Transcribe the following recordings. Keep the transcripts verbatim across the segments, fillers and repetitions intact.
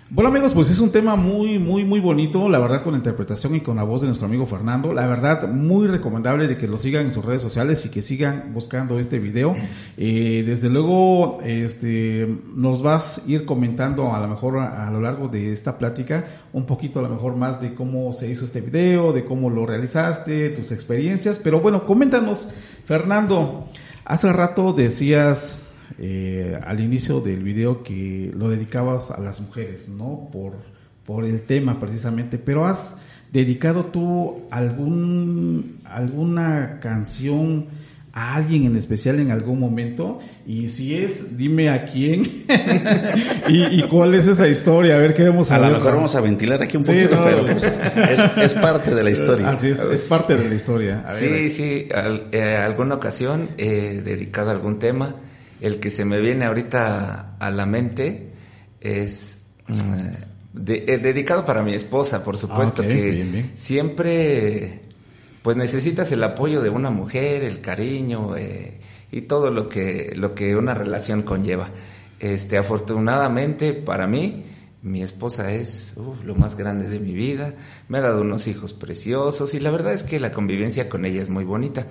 Bueno, amigos, pues es un tema muy, muy, muy bonito, la verdad, con la interpretación y con la voz de nuestro amigo Fernando. La verdad, muy recomendable de que lo sigan en sus redes sociales y que sigan buscando este video. Eh, desde luego, este, nos vas a ir comentando a lo mejor a, a lo largo de esta plática un poquito a lo mejor más de cómo se hizo este video, de cómo lo realizaste, tus experiencias. Pero bueno, coméntanos, Fernando, hace rato decías... Eh, al inicio del video que lo dedicabas a las mujeres, ¿no? Por, por el tema precisamente, pero ¿has dedicado tú algún alguna canción a alguien en especial en algún momento? Y si es, dime a quién y, y cuál es esa historia, a ver qué vamos a A ver. lo mejor vamos a ventilar aquí un Sí, poquito, no, pero pues, es, es parte de la historia. Así es, es parte de la historia. A sí, ver. sí, al, eh, alguna ocasión he dedicado algún tema. El que se me viene ahorita a la mente es de, eh, dedicado para mi esposa, por supuesto, Ah, okay, que bien, bien. siempre pues necesitas el apoyo de una mujer, el cariño eh, y todo lo que lo que una relación conlleva. Este, afortunadamente para mí, mi esposa es uf, lo más grande de mi vida, me ha dado unos hijos preciosos y la verdad es que la convivencia con ella es muy bonita,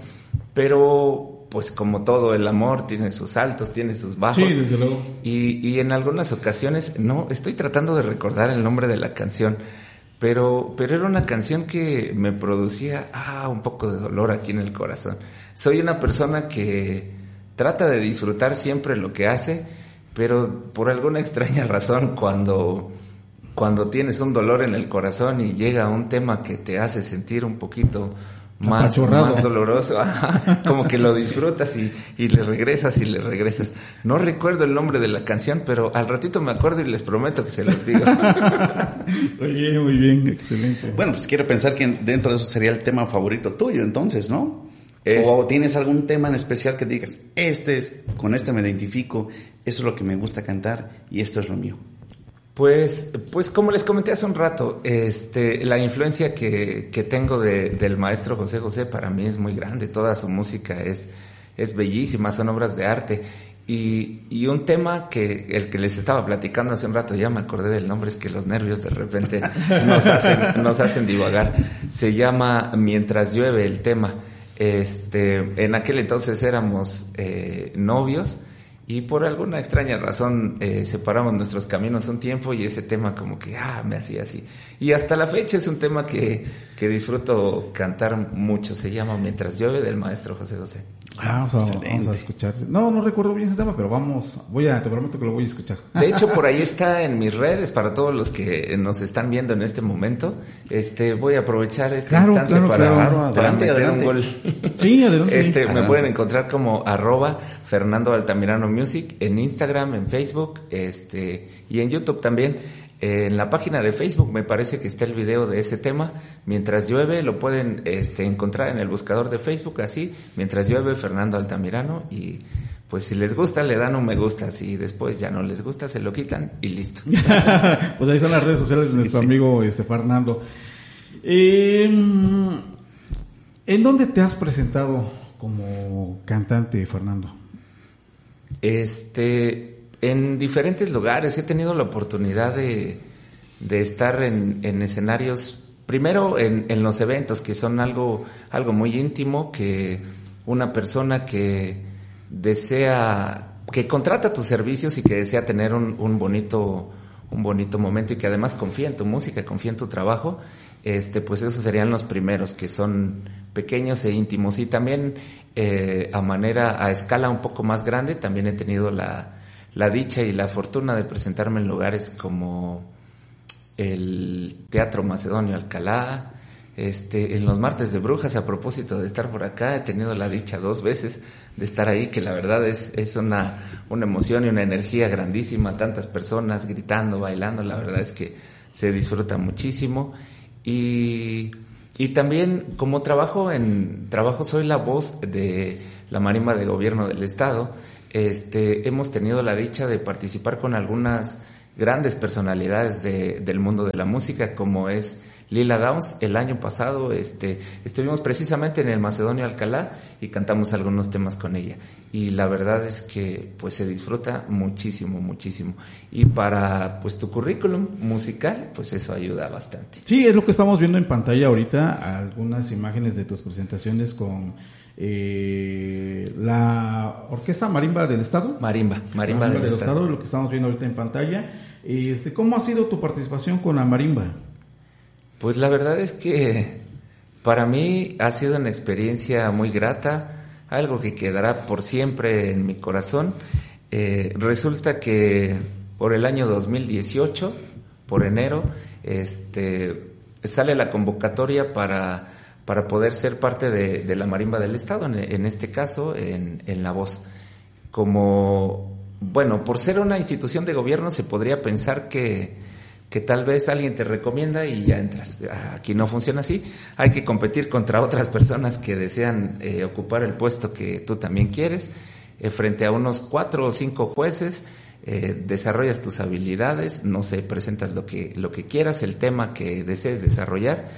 pero pues como todo el amor tiene sus altos, tiene sus bajos. Sí, desde luego. Y, y en algunas ocasiones, no, estoy tratando de recordar el nombre de la canción, pero, pero era una canción que me producía ah, un poco de dolor aquí en el corazón. Soy una persona que trata de disfrutar siempre lo que hace, pero por alguna extraña razón cuando, cuando tienes un dolor en el corazón y llega un tema que te hace sentir un poquito más, más doloroso, ajá, como que lo disfrutas y, y le regresas y le regresas. No recuerdo el nombre de la canción, pero al ratito me acuerdo y les prometo que se los digo. Muy bien, muy bien, excelente. Bueno, pues quiero pensar que dentro de eso sería el tema favorito tuyo, entonces, ¿no? Es, o tienes algún tema en especial que digas, este es, con este me identifico, esto es lo que me gusta cantar y esto es lo mío. Pues, pues como les comenté hace un rato, este, la influencia que, que tengo de, del maestro José José para mí es muy grande. Toda su música es, es bellísima, son obras de arte. Y, y un tema que, el que les estaba platicando hace un rato, ya me acordé del nombre, es que los nervios de repente nos hacen, nos hacen divagar. Se llama Mientras llueve el tema. Este, en aquel entonces éramos eh, novios. Y por alguna extraña razón eh, separamos nuestros caminos un tiempo y ese tema como que ah me hacía así. Y hasta la fecha es un tema que, que disfruto cantar mucho. Se llama Mientras llueve, del maestro José José. Ah, o sea, vamos a escuchar. No, no recuerdo bien ese tema, pero vamos, voy a, te prometo que lo voy a escuchar. De hecho, por ahí está en mis redes para todos los que nos están viendo en este momento. Este, voy a aprovechar este claro, instante claro, para, claro. para Adelante, meter adelante. un gol. Sí, adelante. Este, sí. me Adelante. pueden encontrar como arroba Fernando Altamirano Music en Instagram, en Facebook, este, y en YouTube también. En la página de Facebook me parece que está el video de ese tema, Mientras llueve, lo pueden este, encontrar en el buscador de Facebook, así, Mientras llueve, Fernando Altamirano, y pues si les gusta le dan un me gusta, si después ya no les gusta se lo quitan y listo. Pues ahí están las redes sociales de Sí, nuestro sí. amigo este Fernando. Eh, ¿En dónde te has presentado como cantante, Fernando? Este, en diferentes lugares he tenido la oportunidad de, de estar en, en escenarios, primero en, en los eventos, que son algo, algo muy íntimo, que una persona que desea, que contrata tus servicios y que desea tener un, un bonito, un bonito momento y que además confía en tu música, confía en tu trabajo, este, pues esos serían los primeros, que son pequeños e íntimos. Y también eh, a manera, a escala un poco más grande, también he tenido la la dicha y la fortuna de presentarme en lugares como el Teatro Macedonio Alcalá, este, en los Martes de Brujas. A propósito de estar por acá, he tenido la dicha dos veces de estar ahí, que la verdad es, es una, una emoción y una energía grandísima, tantas personas gritando, bailando, la verdad es que se disfruta muchísimo. Y, y también como trabajo en, trabajo soy la voz de la Marimba de Gobierno del Estado. Este, hemos tenido la dicha de participar con algunas grandes personalidades de, del mundo de la música, como es Lila Downs. El año pasado este, estuvimos precisamente en el Macedonio Alcalá y cantamos algunos temas con ella. Y la verdad es que pues se disfruta muchísimo, muchísimo. Y para pues tu currículum musical, pues eso ayuda bastante. Sí, es lo que estamos viendo en pantalla ahorita, algunas imágenes de tus presentaciones con eh, la Orquesta Marimba del Estado. Marimba, Marimba, Marimba del, del Estado. Estado, lo que estamos viendo ahorita en pantalla. Este, ¿cómo ha sido tu participación con la Marimba? Pues la verdad es que para mí ha sido una experiencia muy grata, algo que quedará por siempre en mi corazón. Eh, resulta que por el año dos mil dieciocho, por enero, este, sale la convocatoria para, para poder ser parte de, de la Marimba del Estado, en, en este caso en, en La Voz. Como, bueno, por ser una institución de gobierno se podría pensar que que tal vez alguien te recomienda y ya entras. Aquí no funciona así. Hay que competir contra otras personas que desean eh, ocupar el puesto que tú también quieres. Eh, frente a unos cuatro o cinco jueces, eh, desarrollas tus habilidades, no sé, presentas lo que, lo que quieras, el tema que desees desarrollar.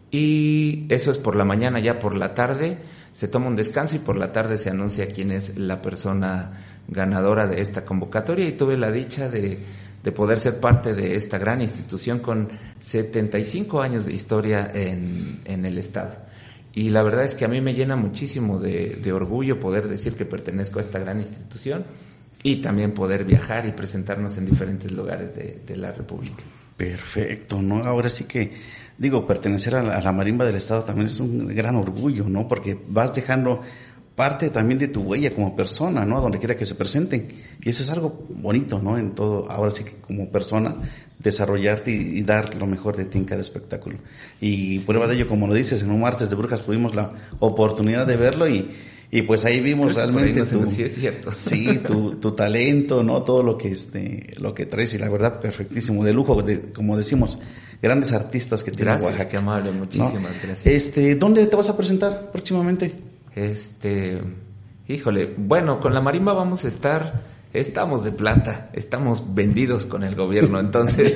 Y eso es por la mañana. Ya por la tarde se toma un descanso y por la tarde se anuncia quién es la persona ganadora de esta convocatoria. Y tuve la dicha de de poder ser parte de esta gran institución con setenta y cinco años de historia en, en el Estado. Y la verdad es que a mí me llena muchísimo de, de orgullo poder decir que pertenezco a esta gran institución y también poder viajar y presentarnos en diferentes lugares de, de la República. Perfecto, ¿no? Ahora sí que, digo, pertenecer a la, a la Marimba del Estado también es un gran orgullo, ¿no? Porque vas dejando parte también de tu huella como persona, ¿no? Donde quiera que se presenten. Y eso es algo bonito, ¿no? En todo, ahora sí que como persona, desarrollarte y, y dar lo mejor de ti en cada espectáculo. Y sí. Prueba de ello, como lo dices, en un martes de Brujas tuvimos la oportunidad de verlo y, y pues ahí vimos realmente tu, sí, es cierto. Sí, tu, tu talento, ¿no? Todo lo que este, lo que traes y la verdad, perfectísimo, de lujo, de, como decimos, grandes artistas que tiene Oaxaca. Gracias, qué amable, muchísimas ¿no? gracias. Este, ¿dónde te vas a presentar próximamente? Este, híjole, bueno, con la Marimba vamos a estar, estamos de plata, estamos vendidos con el gobierno, entonces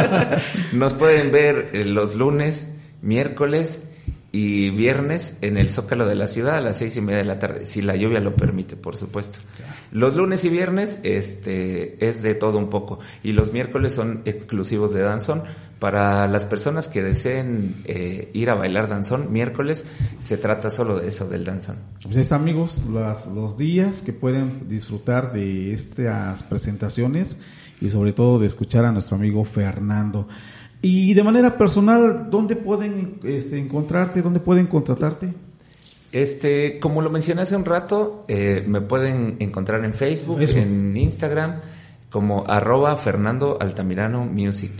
nos pueden ver los lunes, miércoles y viernes en el Zócalo de la ciudad a las seis y media de la tarde, si la lluvia lo permite, por supuesto. Los lunes y viernes este es de todo un poco y los miércoles son exclusivos de danzón. Para las personas que deseen eh, ir a bailar danzón, miércoles se trata solo de eso, del danzón. Pues es, amigos, las, los días que pueden disfrutar de estas presentaciones y sobre todo de escuchar a nuestro amigo Fernando. Y de manera personal, ¿dónde pueden este, encontrarte? ¿Dónde pueden contratarte? Este, como lo mencioné hace un rato, eh, me pueden encontrar en Facebook, Eso. en Instagram, como arroba Fernando Altamirano Music.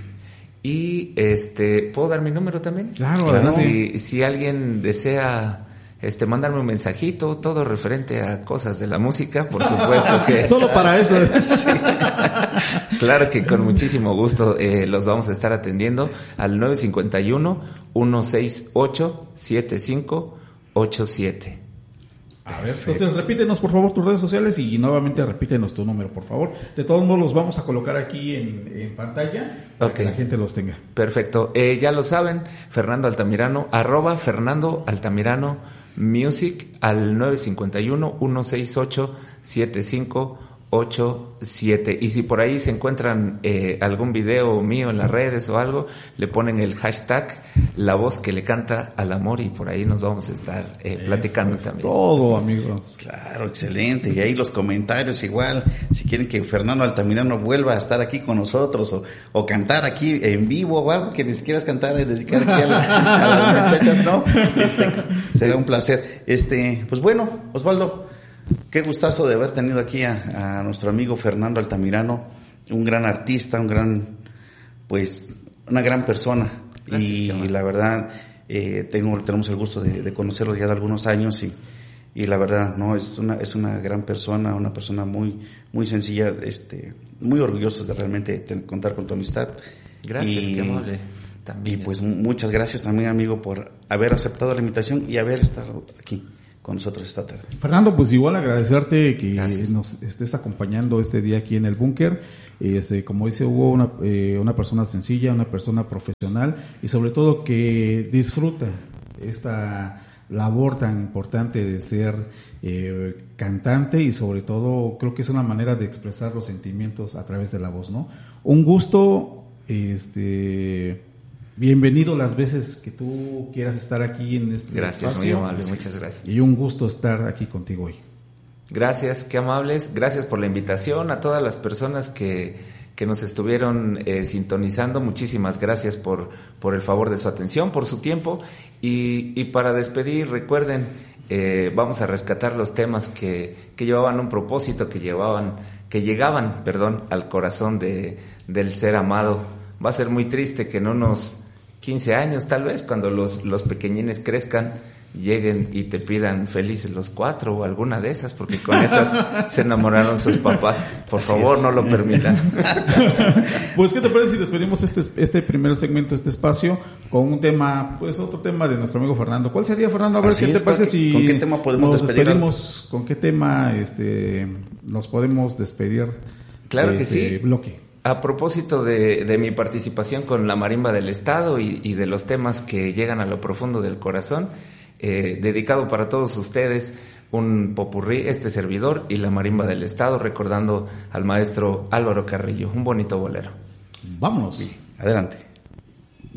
Y este, ¿puedo dar mi número también? Claro, claro. Si, si alguien desea este mandarme un mensajito, todo referente a cosas de la música, por supuesto que... Solo para eso. Sí. Claro que con muchísimo gusto eh, los vamos a estar atendiendo al nueve cinco uno, uno seis ocho, siete cinco ocho siete. A ver, entonces repítenos por favor tus redes sociales y nuevamente repítenos tu número, por favor. De todos modos los vamos a colocar aquí en, en pantalla para okay. que la gente los tenga. Perfecto, eh, ya lo saben, Fernando Altamirano, arroba Fernando Altamirano Music al nueve cinco uno, uno seis ocho, siete cinco ocho siete. Y si por ahí se encuentran eh, algún video mío en las redes o algo, le ponen el hashtag La Voz que le canta al amor y por ahí nos vamos a estar eh, platicando es también. Todo, amigos. Claro, excelente. Y ahí los comentarios igual, si quieren que Fernando Altamirano vuelva a estar aquí con nosotros o, o cantar aquí en vivo o algo que les quieras cantar y dedicar aquí a, la, a las muchachas, ¿no? Este, será un placer. Este, pues bueno, Osvaldo, qué gustazo de haber tenido aquí a, a nuestro amigo Fernando Altamirano, un gran artista, un gran, pues, una gran persona. Gracias, y chaval. La verdad, eh, tengo, tenemos el gusto de, de conocerlo ya de algunos años y, y la verdad, no, es una, es una gran persona, una persona muy, muy sencilla, este, muy orgullosos de realmente ten, contar con tu amistad. Gracias, y, qué amable. También. Y pues muchas gracias también, amigo, por haber aceptado la invitación y haber estado aquí con nosotros esta tarde. Fernando, pues igual agradecerte que Gracias. nos estés acompañando este día aquí en el búnker este, como dice Hugo, una, eh, una persona sencilla, una persona profesional y sobre todo que disfruta esta labor tan importante de ser eh, cantante y sobre todo creo que es una manera de expresar los sentimientos a través de la voz, ¿no? Un gusto, este, bienvenido las veces que tú quieras estar aquí en este gracias, espacio. Muy amable, muchas gracias. Y un gusto estar aquí contigo hoy. Gracias, qué amables, gracias por la invitación a todas las personas que, que nos estuvieron eh, sintonizando, muchísimas gracias por, por el favor de su atención, por su tiempo y, y para despedir recuerden, eh, vamos a rescatar los temas que, que llevaban un propósito, que llevaban, que llegaban, perdón, al corazón de, del ser amado. Va a ser muy triste que en unos quince años tal vez, cuando los, los pequeñines crezcan, lleguen y te pidan felices los cuatro o alguna de esas, porque con esas se enamoraron sus papás. Por Así favor, es. no lo permitan. Pues, ¿qué te parece si despedimos este, este primer segmento, este espacio, con un tema, pues otro tema de nuestro amigo Fernando? ¿Cuál sería, Fernando? A ver, Así ¿qué es, te parece ¿con qué- si con qué tema podemos nos despedir? despedimos? ¿Con qué tema este, nos podemos despedir? Claro de que este sí. bloque? A propósito de, de mi participación con la Marimba del Estado y, y de los temas que llegan a lo profundo del corazón, eh, dedicado para todos ustedes un popurrí, este servidor y la Marimba del Estado, recordando al maestro Álvaro Carrillo, un bonito bolero. Vámonos. Adelante.